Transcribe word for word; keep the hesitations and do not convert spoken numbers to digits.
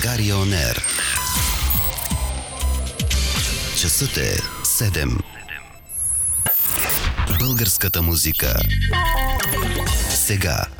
България Он Ер. Часът е седем. Българската музика. Сега.